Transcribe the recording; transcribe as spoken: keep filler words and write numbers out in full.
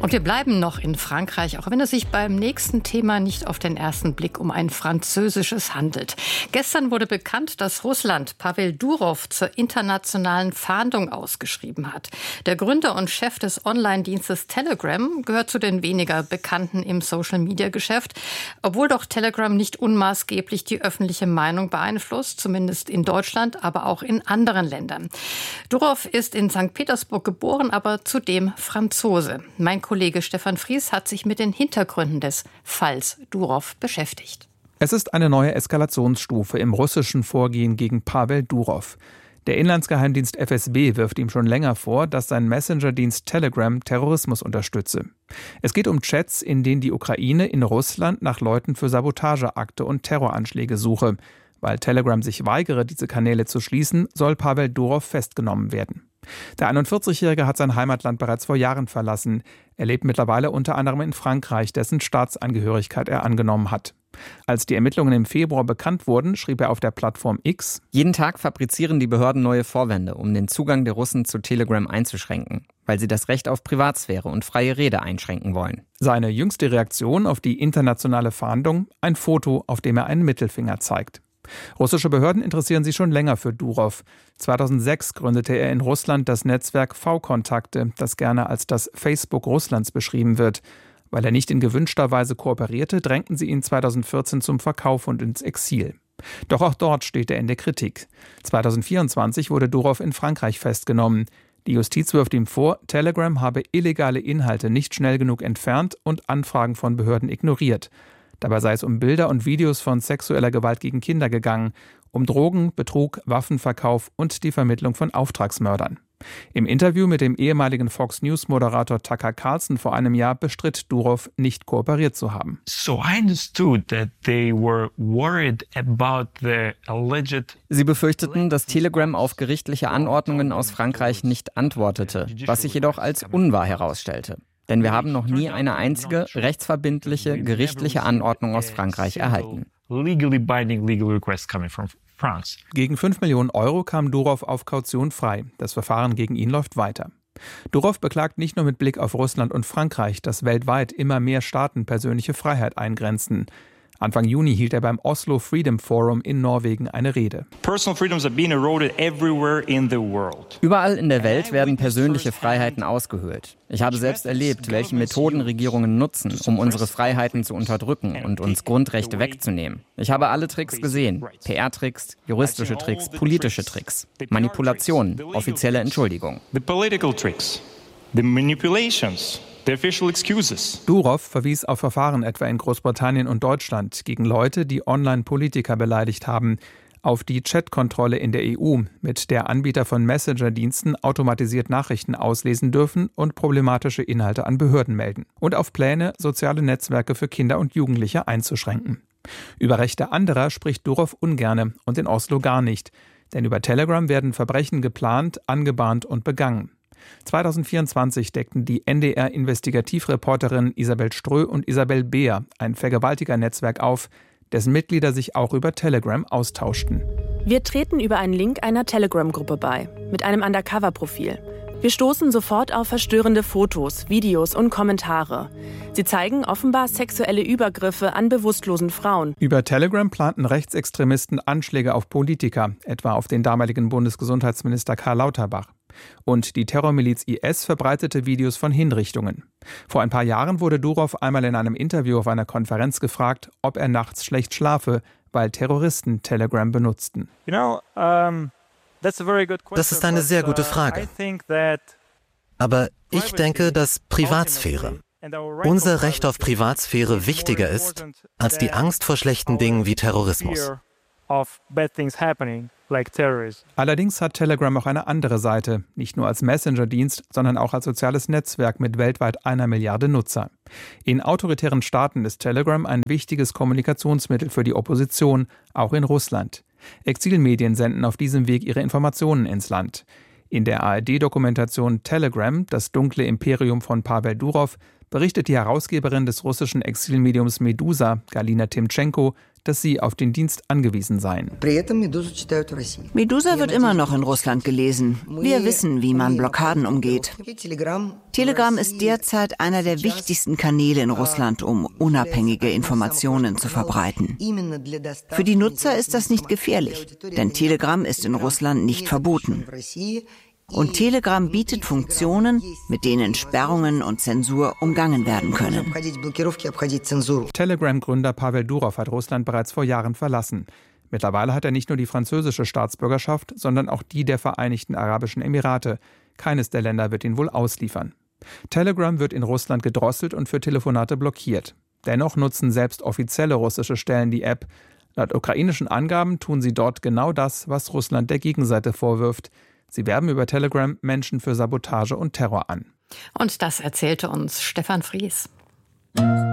Und wir bleiben noch in Frankreich, auch wenn es sich beim nächsten Thema nicht auf den ersten Blick um ein französisches handelt. Gestern wurde bekannt, dass Russland Pavel Durov zur internationalen Fahndung ausgeschrieben hat. Der Gründer und Chef des Online-Dienstes Telegram gehört zu den weniger Bekannten im Social-Media-Geschäft, obwohl doch Telegram nicht unmaßgeblich die öffentliche Meinung beeinflusst, zumindest in Deutschland, aber auch in anderen Ländern. Durov ist in Sankt Petersburg geboren, aber zudem Franzose. Mein Kollege Stefan Fries hat sich mit den Hintergründen des Falls Durov beschäftigt. Es ist eine neue Eskalationsstufe im russischen Vorgehen gegen Pavel Durov. Der Inlandsgeheimdienst F S B wirft ihm schon länger vor, dass sein Messenger-Dienst Telegram Terrorismus unterstütze. Es geht um Chats, in denen die Ukraine in Russland nach Leuten für Sabotageakte und Terroranschläge suche. Weil Telegram sich weigere, diese Kanäle zu schließen, soll Pavel Durov festgenommen werden. Der einundvierzigjährige hat sein Heimatland bereits vor Jahren verlassen. Er lebt mittlerweile unter anderem in Frankreich, dessen Staatsangehörigkeit er angenommen hat. Als die Ermittlungen im Februar bekannt wurden, schrieb er auf der Plattform X: Jeden Tag fabrizieren die Behörden neue Vorwände, um den Zugang der Russen zu Telegram einzuschränken, weil sie das Recht auf Privatsphäre und freie Rede einschränken wollen. Seine jüngste Reaktion auf die internationale Fahndung: ein Foto, auf dem er einen Mittelfinger zeigt. Russische Behörden interessieren sich schon länger für Durov. zweitausendsechs gründete er in Russland das Netzwerk V-Kontakte, das gerne als das Facebook Russlands beschrieben wird. Weil er nicht in gewünschter Weise kooperierte, drängten sie ihn zweitausendvierzehn zum Verkauf und ins Exil. Doch auch dort steht er in der Kritik. zweitausendvierundzwanzig wurde Durov in Frankreich festgenommen. Die Justiz wirft ihm vor, Telegram habe illegale Inhalte nicht schnell genug entfernt und Anfragen von Behörden ignoriert. Dabei sei es um Bilder und Videos von sexueller Gewalt gegen Kinder gegangen, um Drogen, Betrug, Waffenverkauf und die Vermittlung von Auftragsmördern. Im Interview mit dem ehemaligen Fox News-Moderator Tucker Carlson vor einem Jahr bestritt Durov, nicht kooperiert zu haben. So I understood that they were worried about the alleged Sie befürchteten, dass Telegram auf gerichtliche Anordnungen aus Frankreich nicht antwortete, was sich jedoch als unwahr herausstellte. Denn wir haben noch nie eine einzige rechtsverbindliche gerichtliche Anordnung aus Frankreich erhalten. Gegen fünf Millionen Euro kam Durov auf Kaution frei. Das Verfahren gegen ihn läuft weiter. Durov beklagt nicht nur mit Blick auf Russland und Frankreich, dass weltweit immer mehr Staaten persönliche Freiheit eingrenzen. Anfang Juni hielt er beim Oslo Freedom Forum in Norwegen eine Rede. Überall in der Welt werden persönliche Freiheiten ausgehöhlt. Ich habe selbst erlebt, welche Methoden Regierungen nutzen, um unsere Freiheiten zu unterdrücken und uns Grundrechte wegzunehmen. Ich habe alle Tricks gesehen. P R-Tricks, juristische Tricks, politische Tricks, Manipulationen, offizielle Entschuldigung. The political tricks, the manipulations. Durov verwies auf Verfahren etwa in Großbritannien und Deutschland gegen Leute, die Online-Politiker beleidigt haben, auf die Chatkontrolle in der E U, mit der Anbieter von Messenger-Diensten automatisiert Nachrichten auslesen dürfen und problematische Inhalte an Behörden melden, und auf Pläne, soziale Netzwerke für Kinder und Jugendliche einzuschränken. Über Rechte anderer spricht Durov ungerne und in Oslo gar nicht, denn über Telegram werden Verbrechen geplant, angebahnt und begangen. zweitausendvierundzwanzig deckten die N D R-Investigativreporterin Isabel Strö und Isabel Beer ein Vergewaltigernetzwerk auf, dessen Mitglieder sich auch über Telegram austauschten. Wir treten über einen Link einer Telegram-Gruppe bei, mit einem Undercover-Profil. Wir stoßen sofort auf verstörende Fotos, Videos und Kommentare. Sie zeigen offenbar sexuelle Übergriffe an bewusstlosen Frauen. Über Telegram planten Rechtsextremisten Anschläge auf Politiker, etwa auf den damaligen Bundesgesundheitsminister Karl Lauterbach. Und die Terrormiliz I S verbreitete Videos von Hinrichtungen. Vor ein paar Jahren wurde Durov einmal in einem Interview auf einer Konferenz gefragt, ob er nachts schlecht schlafe, weil Terroristen Telegram benutzten. Das ist eine sehr gute Frage. Aber ich denke, dass Privatsphäre, unser Recht auf Privatsphäre wichtiger ist als die Angst vor schlechten Dingen wie Terrorismus. Allerdings hat Telegram auch eine andere Seite, nicht nur als Messenger-Dienst, sondern auch als soziales Netzwerk mit weltweit einer Milliarde Nutzer. In autoritären Staaten ist Telegram ein wichtiges Kommunikationsmittel für die Opposition, auch in Russland. Exilmedien senden auf diesem Weg ihre Informationen ins Land. In der A R D-Dokumentation Telegram, das dunkle Imperium von Pavel Durov, berichtet die Herausgeberin des russischen Exilmediums Medusa, Galina Timtschenko, dass sie auf den Dienst angewiesen seien. Medusa wird immer noch in Russland gelesen. Wir wissen, wie man Blockaden umgeht. Telegram ist derzeit einer der wichtigsten Kanäle in Russland, um unabhängige Informationen zu verbreiten. Für die Nutzer ist das nicht gefährlich, denn Telegram ist in Russland nicht verboten. Und Telegram bietet Funktionen, mit denen Sperrungen und Zensur umgangen werden können. Telegram-Gründer Pavel Durov hat Russland bereits vor Jahren verlassen. Mittlerweile hat er nicht nur die französische Staatsbürgerschaft, sondern auch die der Vereinigten Arabischen Emirate. Keines der Länder wird ihn wohl ausliefern. Telegram wird in Russland gedrosselt und für Telefonate blockiert. Dennoch nutzen selbst offizielle russische Stellen die App. Laut ukrainischen Angaben tun sie dort genau das, was Russland der Gegenseite vorwirft. Sie werben über Telegram Menschen für Sabotage und Terror an. Und das erzählte uns Stefan Fries.